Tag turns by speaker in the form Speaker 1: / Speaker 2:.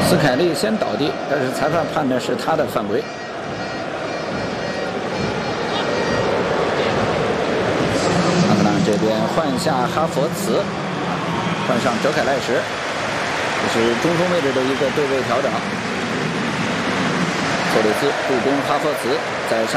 Speaker 1: 斯凯利先倒地，但是裁判判的是他的犯规。阿特兰这边换下哈佛茨，换上哲凯赖什，这是中锋位置的一个对位调整。托雷斯助攻哈佛茨在上。